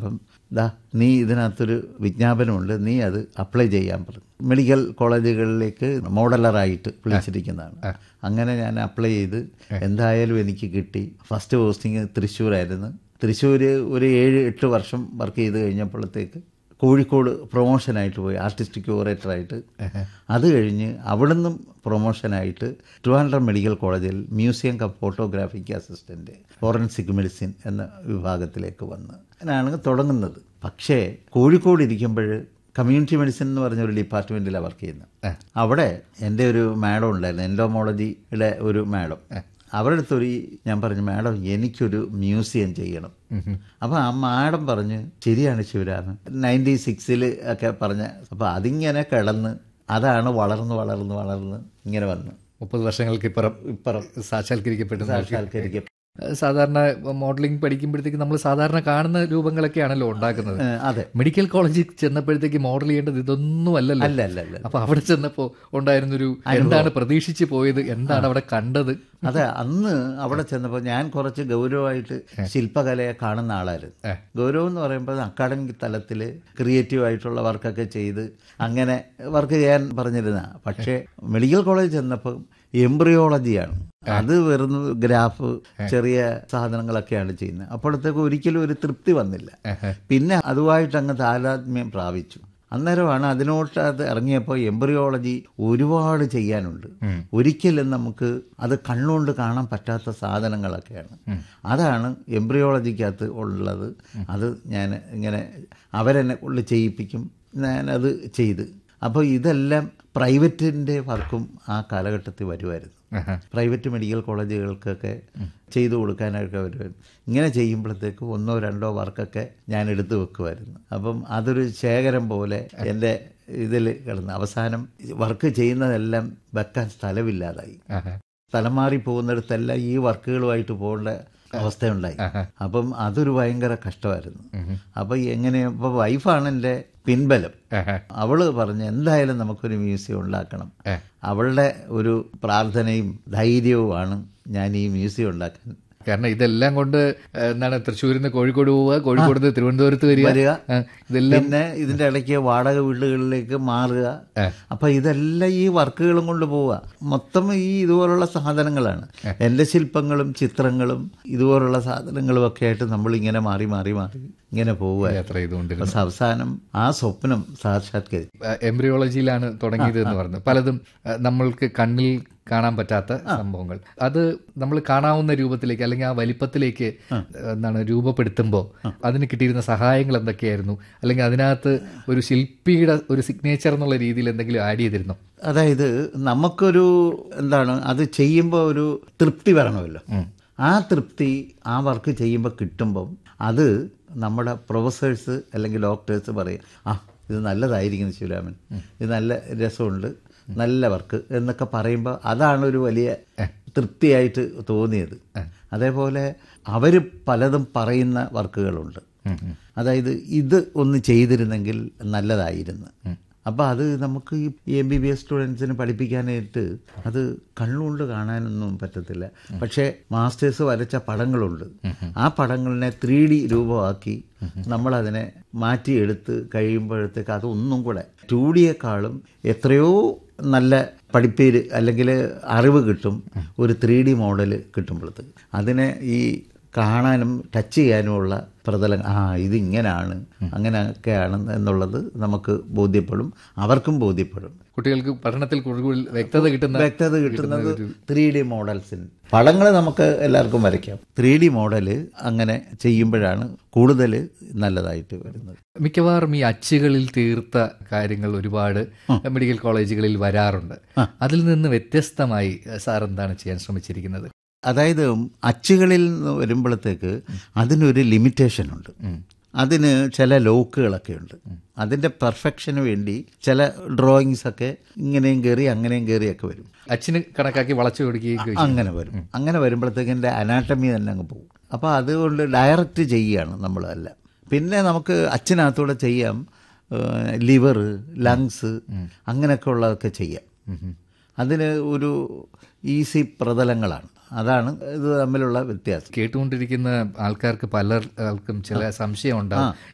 പറഞ്ഞപ്പം നീ ഇതിനകത്തൊരു വിജ്ഞാപനമുണ്ട്, നീ അത് അപ്ലൈ ചെയ്യാൻ പറഞ്ഞു. മെഡിക്കൽ കോളേജുകളിലേക്ക് മോഡലറായിട്ട് വിളിച്ചിരിക്കുന്നതാണ്. അങ്ങനെ ഞാൻ അപ്ലൈ ചെയ്ത് എന്തായാലും എനിക്ക് കിട്ടി. First posting തൃശ്ശൂരായിരുന്നു. തൃശ്ശൂർ ഒരു 7-8 വർഷം വർക്ക് ചെയ്ത് കഴിഞ്ഞപ്പോഴത്തേക്ക് കോഴിക്കോട് പ്രൊമോഷനായിട്ട് പോയി, ആർട്ടിസ്റ്റിക് ഓറേറ്ററായിട്ട്. അത് കഴിഞ്ഞ് അവിടുന്ന് പ്രൊമോഷനായിട്ട് ട്രിവാൻഡ്രം മെഡിക്കൽ കോളേജിൽ museum come photographic assistant forensic medicine എന്ന വിഭാഗത്തിലേക്ക് വന്ന് അങ്ങനെയാണ് തുടങ്ങുന്നത്. പക്ഷേ കോഴിക്കോട് ഇരിക്കുമ്പോൾ കമ്മ്യൂണിറ്റി മെഡിസിൻ എന്ന് പറഞ്ഞൊരു ഡിപ്പാർട്ട്മെൻറ്റിലാണ് വർക്ക് ചെയ്യുന്നത്. അവിടെ എൻ്റെ ഒരു മാഡം ഉണ്ടായിരുന്നു, എൻഡോമോളജിയുടെ ഒരു മാഡം. അവരുടെ അടുത്തൊരു ഞാൻ പറഞ്ഞു, മാഡം എനിക്കൊരു മ്യൂസിയം ചെയ്യണം. അപ്പോൾ ആ മാഡം പറഞ്ഞ് ശരിയാണ് ശിവരാമൻ, 96 ഒക്കെ പറഞ്ഞ. അപ്പോൾ അതിങ്ങനെ കിടന്ന് അതാണ് വളർന്ന് ഇങ്ങനെ വന്ന് 30 വർഷങ്ങൾക്ക് ഇപ്പുറം സാക്ഷാത്കരിക്കപ്പെട്ടു. സാധാരണ മോഡലിംഗ് പഠിക്കുമ്പോഴത്തേക്ക് നമ്മൾ സാധാരണ കാണുന്ന രൂപങ്ങളൊക്കെയാണല്ലോ ഉണ്ടാക്കുന്നത്. അതെ. മെഡിക്കൽ കോളേജിൽ ചെന്നപ്പോഴത്തേക്ക് മോഡൽ ചെയ്യേണ്ടത് ഇതൊന്നും അല്ലല്ലോ. അല്ല. അപ്പൊ അവിടെ ചെന്നപ്പോൾ ഉണ്ടായിരുന്നൊരു എന്താണ് പ്രതീക്ഷിച്ച് പോയത്, എന്താണ് അവിടെ കണ്ടത്? അതെ, അന്ന് അവിടെ ചെന്നപ്പോൾ ഞാൻ കുറച്ച് ഗൗരവമായിട്ട് ശില്പകലയെ കാണുന്ന ആളായിരുന്നു. ഗൗരവം എന്ന് പറയുമ്പോൾ അക്കാഡമിക് തലത്തിൽ ക്രിയേറ്റീവായിട്ടുള്ള വർക്കൊക്കെ ചെയ്ത് അങ്ങനെ വർക്ക് ചെയ്യാൻ പറഞ്ഞിരുന്ന. പക്ഷേ മെഡിക്കൽ കോളേജ് ചെന്നപ്പോൾ എംബ്രിയോളജിയാണ്. അത് വെറും ഗ്രാഫ്, ചെറിയ സാധനങ്ങളൊക്കെയാണ് ചെയ്യുന്നത്. അപ്പോഴത്തേക്ക് ഒരിക്കലും ഒരു തൃപ്തി വന്നില്ല. പിന്നെ അതുമായിട്ട് അങ്ങ് താതാത്മ്യം പ്രാപിച്ചു. അന്നേരമാണ് അതിനോട്ട് അത് ഇറങ്ങിയപ്പോൾ എംബ്രിയോളജി ഒരുപാട് ചെയ്യാനുണ്ട്. ഒരിക്കലും നമുക്ക് അത് കണ്ണുകൊണ്ട് കാണാൻ പറ്റാത്ത സാധനങ്ങളൊക്കെയാണ്. അതാണ് എംബ്രിയോളജിക്കകത്ത് ഉള്ളത്. അത് ഞാൻ ഇങ്ങനെ അവരെന്നെ കൊണ്ട് ചെയ്യിപ്പിക്കും, ഞാനത് ചെയ്ത്. അപ്പോൾ ഇതെല്ലാം പ്രൈവറ്റിൻ്റെ വർക്കും ആ കാലഘട്ടത്തിൽ വരുമായിരുന്നു. പ്രൈവറ്റ് മെഡിക്കൽ കോളേജുകൾക്കൊക്കെ ചെയ്തു കൊടുക്കാനൊക്കെ വരുമായിരുന്നു. ഇങ്ങനെ ചെയ്യുമ്പോഴത്തേക്ക് 1-2 വർക്കൊക്കെ ഞാൻ എടുത്തു വെക്കുമായിരുന്നു. അപ്പം അതൊരു ശേഖരം പോലെ എൻ്റെ ഇതിൽ കിടന്ന് അവസാനം വർക്ക് ചെയ്യുന്നതെല്ലാം വെക്കാൻ സ്ഥലമില്ലാതായി. സ്ഥലം മാറി പോകുന്നിടത്തെല്ലാം ഈ വർക്കുകളുമായിട്ട് പോകേണ്ട അവസ്ഥയുണ്ടായി. അപ്പം അതൊരു ഭയങ്കര കഷ്ടമായിരുന്നു. അപ്പം ഇപ്പോൾ വൈഫാണ് എൻ്റെ പിൻബലം. അവള് പറഞ്ഞ് എന്തായാലും നമുക്കൊരു മ്യൂസിയം ഉണ്ടാക്കണം. അവളുടെ ഒരു പ്രാർത്ഥനയും ധൈര്യവുമാണ് ഞാൻ ഈ മ്യൂസിയം ഉണ്ടാക്കാൻ. കാരണം ഇതെല്ലാം കൊണ്ട് എന്താണ് തൃശ്ശൂരിൽ നിന്ന് കോഴിക്കോട് പോവുക, കോഴിക്കോട് നിന്ന് തിരുവനന്തപുരത്ത് വരിക, ഇതെല്ലാം പിന്നെ ഇതിൻ്റെ ഇടയ്ക്ക് വാടക വീടുകളിലേക്ക് മാറുക. അപ്പം ഇതെല്ലാം ഈ വർക്കുകളും കൊണ്ട് പോവുക. മൊത്തം ഈ ഇതുപോലുള്ള സാധനങ്ങളാണ്. എൻ്റെ ശില്പങ്ങളും ചിത്രങ്ങളും ഇതുപോലുള്ള സാധനങ്ങളും ഒക്കെ ആയിട്ട് നമ്മളിങ്ങനെ മാറി ഇങ്ങനെ പോവുക. യാത്ര ചെയ്തുകൊണ്ടിരുന്നു. അവസാനം ആ സ്വപ്നം സാക്ഷാത്കരിച്ചു. എംബ്രിയോളജിയിലാണ് തുടങ്ങിയത് എന്ന് പറഞ്ഞു. പലതും നമ്മൾക്ക് കണ്ണിൽ കാണാൻ പറ്റാത്ത സംഭവങ്ങൾ അത് നമ്മൾ കാണാവുന്ന രൂപത്തിലേക്ക് അല്ലെങ്കിൽ ആ വലിപ്പത്തിലേക്ക് എന്താണ് രൂപപ്പെടുത്തുമ്പോൾ അതിന് കിട്ടിയിരുന്ന സഹായങ്ങൾ എന്തൊക്കെയായിരുന്നു? അല്ലെങ്കിൽ അതിനകത്ത് ഒരു ശില്പിയുടെ ഒരു സിഗ്നേച്ചർ എന്നുള്ള രീതിയിൽ എന്തെങ്കിലും ആഡ് ചെയ്തിരുന്നോ? അതായത് നമുക്കൊരു അത് ചെയ്യുമ്പോൾ ഒരു തൃപ്തി വരണമല്ലോ. ആ തൃപ്തി ആ വർക്ക് ചെയ്യുമ്പോൾ കിട്ടുമ്പം അത് നമ്മുടെ പ്രൊഫസേഴ്സ് അല്ലെങ്കിൽ ഡോക്ടേഴ്സ് പറയും, ഇത് നല്ലതായിരിക്കുന്നു ശിവരാമൻ, ഇത് നല്ല രസമുണ്ട്, നല്ല വർക്ക് എന്നൊക്കെ പറയുമ്പോൾ അതാണ് ഒരു വലിയ തൃപ്തിയായിട്ട് തോന്നിയത്. അതേപോലെ അവർ പലതും പറയുന്ന വർക്കുകളുണ്ട്. അതായത് ഇത് ഒന്ന് ചെയ്തിരുന്നെങ്കിൽ നല്ലതായിരുന്നു. അപ്പോൾ അത് നമുക്ക് ഈ MBBS സ്റ്റുഡൻസിന് പഠിപ്പിക്കാനായിട്ട് അത് കണ്ണുകൊണ്ട് കാണാനൊന്നും പറ്റത്തില്ല. പക്ഷേ മാസ്റ്റേഴ്സ് വരച്ച പടങ്ങളുണ്ട്. ആ പടങ്ങളിനെ 3D രൂപമാക്കി നമ്മളതിനെ മാറ്റിയെടുത്ത് കഴിയുമ്പോഴത്തേക്ക് അതൊന്നും കൂടെ 2Dയെക്കാളും എത്രയോ നല്ല പഠിപ്പേര് അല്ലെങ്കിൽ അറിവ് കിട്ടും ഒരു 3D മോഡൽ കിട്ടുമ്പോഴത്തേക്ക്. അതിനെ ഈ കാണാനും ടച്ച് ചെയ്യാനുമുള്ള പ്രതലം ഇതിങ്ങനെയാണ് അങ്ങനെയൊക്കെയാണ് എന്നുള്ളത് നമുക്ക് ബോധ്യപ്പെടും, അവർക്കും ബോധ്യപ്പെടും. കുട്ടികൾക്ക് പഠനത്തിൽ കൂടുതൽ വ്യക്തത കിട്ടുന്നത് 3D മോഡൽസിന്. പടങ്ങൾ നമുക്ക് എല്ലാവർക്കും വരയ്ക്കാം. 3D മോഡൽ അങ്ങനെ ചെയ്യുമ്പോഴാണ് കൂടുതൽ നല്ലതായിട്ട് വരുന്നത്. മിക്കവാറും ഈ അച്ചുകളിൽ തീർത്ത കാര്യങ്ങൾ ഒരുപാട് മെഡിക്കൽ കോളേജുകളിൽ വരാറുണ്ട്. അതിൽ നിന്ന് വ്യത്യസ്തമായി സാർ എന്താണ് ചെയ്യാൻ ശ്രമിച്ചിരിക്കുന്നത്? അതായത് അച്ചുകളിൽ നിന്ന് വരുമ്പോഴത്തേക്ക് അതിനൊരു ലിമിറ്റേഷനുണ്ട്. അതിന് ചില ലോക്കുകളൊക്കെ ഉണ്ട്. അതിൻ്റെ പെർഫെക്ഷന് വേണ്ടി ചില ഡ്രോയിങ്സൊക്കെ ഇങ്ങനെയും കയറി അങ്ങനെയും കയറിയൊക്കെ വരും. അച്ചിന് കണക്കാക്കി വളച്ചു കൊടുക്കുകയും അങ്ങനെ വരും. അങ്ങനെ വരുമ്പോഴത്തേക്ക് എൻ്റെ അനാട്ടമി തന്നെ അങ്ങ് പോകും. അപ്പോൾ അതുകൊണ്ട് ഡയറക്റ്റ് ചെയ്യുകയാണ് നമ്മളല്ല. പിന്നെ നമുക്ക് അച്ചിനകത്തൂടെ ചെയ്യാം, ലിവർ, ലങ്സ് അങ്ങനെയൊക്കെ ഉള്ളതൊക്കെ ചെയ്യാം. അതിന് ഒരു ഈസി പ്രതലങ്ങളാണ്. അതാണ് ഇത് തമ്മിലുള്ള വ്യത്യാസം. കേട്ടുകൊണ്ടിരിക്കുന്ന ആൾക്കാർക്ക് പലർക്കും ചില സംശയം ഉണ്ടാകും.